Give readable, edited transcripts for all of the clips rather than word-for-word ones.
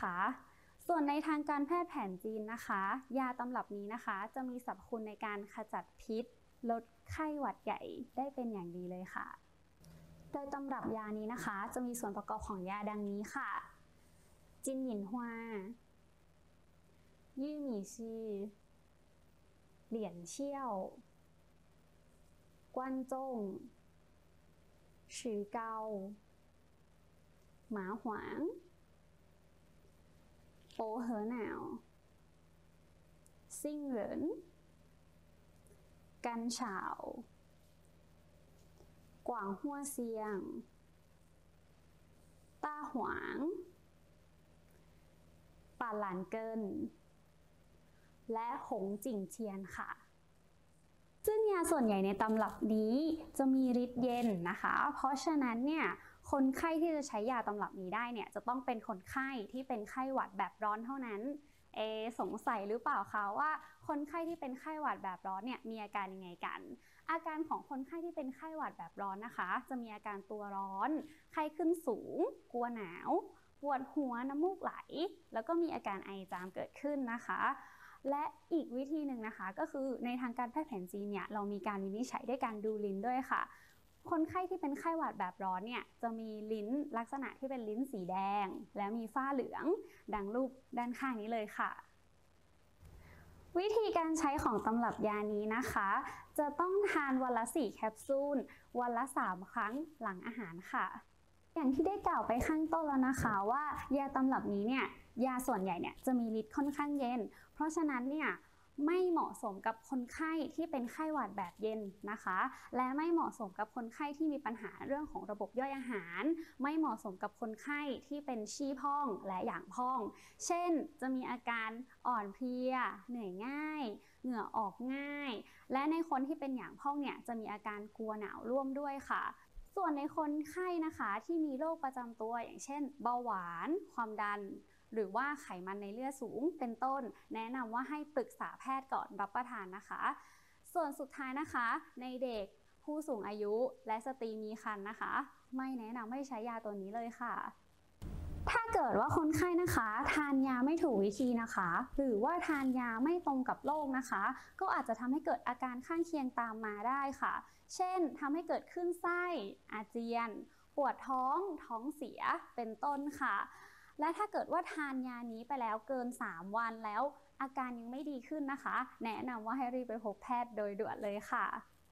นะคะส่วนในทางการแพทย์แผนจีนนะคะยาตำรับนี้นะคะจะมีสรรพคุณในการขจัดพิษลดไข้หวัดใหญ่ได้เป็นอย่างดีเลยค่ะโดยตำรับยานี้นะคะจะมีส่วนประกอบของยาดังนี้ค่ะจินหยินฮวายี่หมี่ชีเหรียญเชี่ยวกวนจงชือเกาหมาหวางโปเหอหนาวซิ่งเหรินกันฉาวกวางฮั่วเซียงต้าหวางป่าหลานเกินและหงจิ่งเทียนค่ะซึ่งยาส่วนใหญ่ในตำรับนี้จะมีฤทธิ์เย็นนะคะเพราะฉะนั้นเนี่ยคนไข้ที่จะใช้ยาตำรับนี้ได้เนี่ยจะต้องเป็นคนไข้ที่เป็นไข้หวัดแบบร้อนเท่านั้นสงสัยหรือเปล่าคะว่าคนไข้ที่เป็นไข้หวัดแบบร้อนเนี่ยมีอาการยังไงกันอาการของคนไข้ที่เป็นไข้หวัดแบบร้อนนะคะจะมีอาการตัวร้อนไข้ขึ้นสูงกลัวหนาวปวดหัวน้ำมูกไหลแล้วก็มีอาการไอจามเกิดขึ้นนะคะและอีกวิธีหนึ่งนะคะก็คือในทางการแพทย์แผนจีนเนี่ยเรามีการวินิจฉัยด้วยการดูลิ้นด้วยค่ะคนไข้ที่เป็นไข้หวัดแบบร้อนเนี่ยจะมีลิ้นลักษณะที่เป็นลิ้นสีแดงและมีฝ้าเหลืองดังรูปด้านข้างนี้เลยค่ะวิธีการใช้ของตำรับยานี้นะคะจะต้องทานวันละ4แคปซูลวันละ3ครั้งหลังอาหารค่ะอย่างที่ได้กล่าวไปข้างต้นแล้วนะคะว่ายาตำรับนี้เนี่ยยาส่วนใหญ่เนี่ยจะมีฤทธิ์ค่อนข้างเย็นเพราะฉะนั้นเนี่ยไม่เหมาะสมกับคนไข้ที่เป็นไข้หวัดแบบเย็นนะคะและไม่เหมาะสมกับคนไข้ที่มีปัญหาเรื่องของระบบย่อยอาหารไม่เหมาะสมกับคนไข้ที่เป็นชี่พองและหยางพองเช่นจะมีอาการอ่อนเพลียเหนื่อยง่ายเหงื่อออกง่ายและในคนที่เป็นหยางพองเนี่ยจะมีอาการกลัวหนาวร่วมด้วยค่ะส่วนในคนไข้นะคะที่มีโรคประจำตัวอย่างเช่นเบาหวานความดันหรือว่าไขมันในเลือดสูงเป็นต้นแนะนำว่าให้ปรึกษาแพทย์ก่อนรับประทานนะคะส่วนสุดท้ายนะคะในเด็กผู้สูงอายุและสตรีมีครรภ์นะคะไม่แนะนำให้ใช้ยาตัวนี้เลยค่ะถ้าเกิดว่าคนไข้นะคะทานยาไม่ถูกวิธีนะคะหรือว่าทานยาไม่ตรงกับโรคนะคะก็อาจจะทำให้เกิดอาการข้างเคียงตามมาได้ค่ะเช่นทำให้เกิดขึ้นไส้อาเจียนปวดท้องท้องเสียเป็นต้นค่ะและถ้าเกิดว่าทานยานี้ไปแล้วเกิน3วันแล้วอาการยังไม่ดีขึ้นนะคะแนะนำว่าให้รีบไปพบแพทย์โดยด่วนเลยค่ะ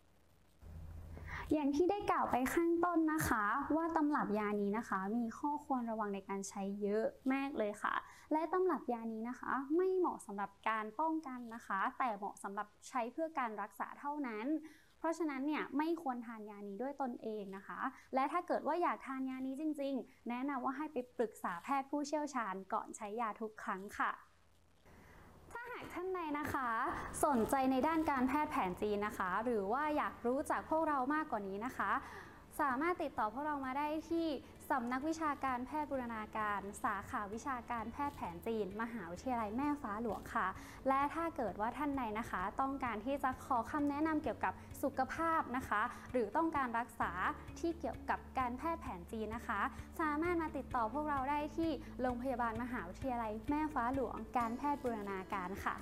อย่างที่ได้กล่าวไปข้างต้นนะคะว่าตำรับยานี้นะคะมีข้อควรระวังในการใช้เยอะมากเลยค่ะและตำรับยานี้นะคะไม่เหมาะสำหรับการป้องกันนะคะแต่เหมาะสำหรับใช้เพื่อการรักษาเท่านั้นเพราะฉะนั้นเนี่ยไม่ควรทานยานี้ด้วยตนเองนะคะและถ้าเกิดว่าอยากทานยานี้จริงๆแนะนำว่าให้ไปปรึกษาแพทย์ผู้เชี่ยวชาญก่อนใช้ยาทุกครั้งค่ะถ้าหากท่านใดนะคะสนใจในด้านการแพทย์แผนจีนนะคะหรือว่าอยากรู้จักพวกเรามากกว่านี้นะคะสามารถติดต่อพวกเรามาได้ที่สำนักวิชาการแพทย์บูรณาการสาขาวิชาการแพทย์แผนจีนมหาวิทยาลัยแม่ฟ้าหลวงค่ะและถ้าเกิดว่าท่านใดนะคะต้องการที่จะขอคำแนะนำเกี่ยวกับสุขภาพนะคะหรือต้องการรักษาที่เกี่ยวกับการแพทย์แผนจีนนะคะสามารถมาติดต่อพวกเราได้ที่โรงพยาบาลมหาวิทยาลัยแม่ฟ้าหลวงการแพทย์บูรณาการค่ะ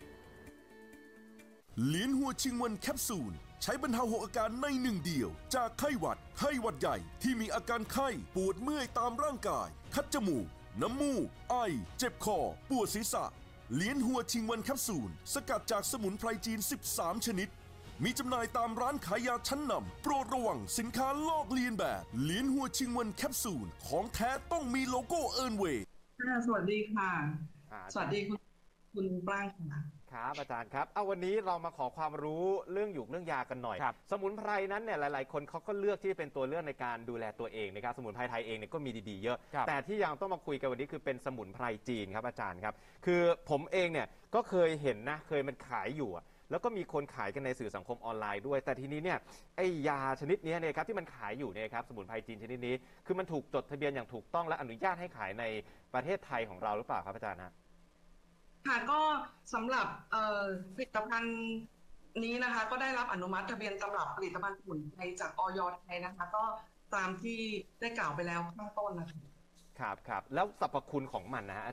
เหลียนหัวชิงวันแคปซูลใช้บรรเทา6อาการในหนึ่งเดียวจากไข้หวัดใหญ่ที่มีอาการไข้ปวดเมื่อยตามร่างกายคัดจมูกน้ำมูกไอเจ็บคอปวดศีรษะเหลียนหัวชิงวันแคปซูลสกัดจากสมุนไพรจีน13ชนิดมีจำหน่ายตามร้านขายยาชั้นนำโปรดระวังสินค้าลอกเลียนแบบเหลียนหัวชิงวันแคปซูลของแท้ต้องมีโลโก้เอิร์นเวย์สวัสดีค่ะสวัสดีคุณปรางค่ะครับอาจารย์ครับเอาวันนี้เรามาขอความรู้เรื่องหยูกเรื่องยากันหน่อยสมุนไพรนั้นเนี่ยหลายๆคนเขาก็เลือกที่เป็นตัวเลือกในการดูแลตัวเองนะครับสมุนไพรไทยเองเนี่ยก็มีดีๆเยอะแต่ที่ยังต้องมาคุยกันวันนี้คือเป็นสมุนไพรจีนครับอาจารย์ครับคือผมเองเนี่ยก็เคยเห็นนะเคยมันขายอยู่แล้วก็มีคนขายกันในสื่อสังคมออนไลน์ด้วยแต่ทีนี้เนี่ยไอ้ยาชนิดนี้เนี่ยครับที่มันขายอยู่เนี่ยครับสมุนไพรจีนชนิดนี้คือมันถูกจดทะเบียนอย่างถูกต้องและอนุญาตให้ขายในประเทศไทยของเราหรือเปล่าครับอาจารย์นะค่ะก็สำหรับผลิตภัณฑ์นี้นะคะก็ได้รับอนุมัติทะเบียนตำรับผลิตภัณฑ์สมุนไพรจากอย.ไทยนะคะก็ตามที่ได้กล่าวไปแล้วข้างต้นนะคะครับแล้วสรรพคุณของมันนะฮะอา